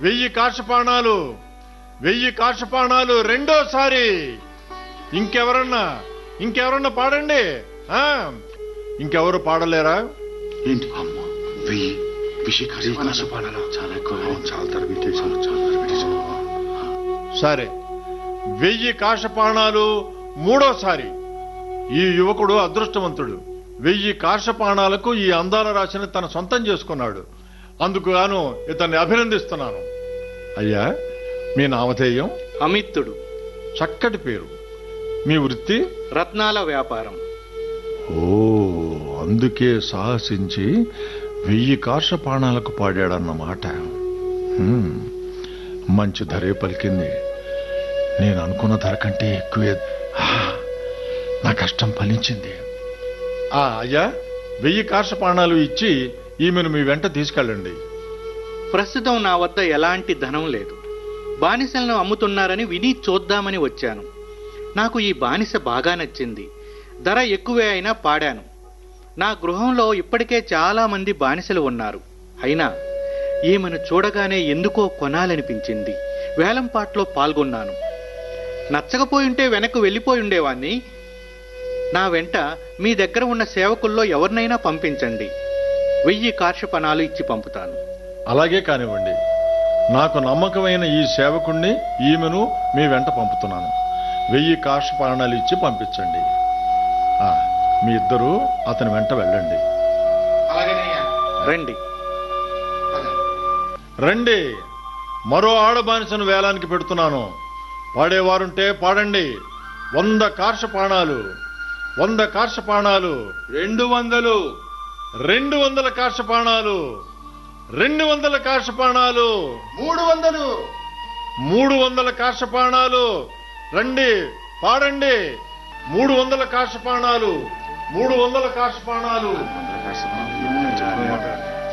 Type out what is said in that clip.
1000 కాషపాణాలు 1000 కాషపాణాలు రెండోసారి. ఇంకెవరన్నా పాడండి. ఇంకెవరు పాడలేరా? ఏంటి అమ్మ 1000 కాషపాణాలు చాలా ఎక్కువ, చాలా తరబిటేశాను. సరే, 1000 కాషపాణాలు మూడోసారి. ఈ యువకుడు అదృష్టవంతుడు. 1000 కాషపాణాలకు ఈ అందాల రాశిని తన సొంతం చేసుకున్నాడు. అందుకు గాను ఇతన్ని అభినందిస్తున్నాను. అయ్యా, మీ నామధేయం? అమిత్తుడు. చక్కటి పేరు. మీ వృత్తి? రత్నాల వ్యాపారం. ఓ, అందుకే సాహసించి 1000 కాషపాణాలకు పాడాడన్నమాట. మంచి ధరే పలికింది. నేను అనుకున్న ధర కంటే ఎక్కువే. నా కష్టం ఫలించింది. అయ్యా, 1000 కాషపాణాలు ఇచ్చి ఈమెను మీ వెంట తీసుకెళ్ళండి. ప్రస్తుతం నా వద్ద ఎలాంటి ధనం లేదు. బానిసలను అమ్ముతున్నారని విని చూద్దామని వచ్చాను. నాకు ఈ బానిస బాగా నచ్చింది. ధర ఎక్కువే అయినా పాడాను. నా గృహంలో ఇప్పటికే చాలా మంది బానిసలు ఉన్నారు. అయినా ఈమెను చూడగానే ఎందుకో కొనాలనిపించింది. వేలంపాట్లో పాల్గొన్నాను. నచ్చకపోయింటే వెనక్కు వెళ్ళిపోయి ఉండేవాణ్ణి. నా వెంట మీ దగ్గర ఉన్న సేవకుల్లో ఎవరినైనా పంపించండి. 1000 కాషపాణాలు ఇచ్చి పంపుతాను. అలాగే కానివ్వండి. నాకు నమ్మకమైన ఈ సేవకుణ్ణి ఈమెను మీ వెంట పంపుతున్నాను. 1000 కాషపాణాలు ఇచ్చి పంపించండి. మీ ఇద్దరు అతని వెంట వెళ్ళండి. రండి రండి. మరో ఆడబానిసను వేలానికి పెడుతున్నాను. పాడేవారుంటే పాడండి. 100 కాషపాణాలు 100 కాషపాణాలు 200 200 కాషపాణాలు 200 కాషపాణాలు 300 300 కాషపాణాలు. రండి, పాడండి. 300 కాషపాణాలు 300 కాషపాణాలు.